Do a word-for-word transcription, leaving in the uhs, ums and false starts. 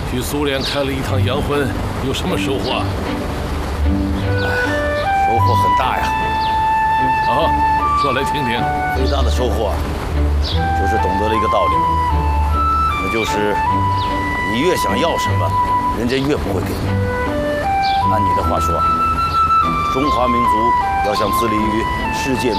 去苏联开了一趟洋荤，有什么收获啊？ 哎呀，收获很大呀！ 啊，说来听听。 最大的收获啊，就是懂得了一个道理，那就是你越想要什么，人家越不会给你。按你的话说，中华民族要想自立于世界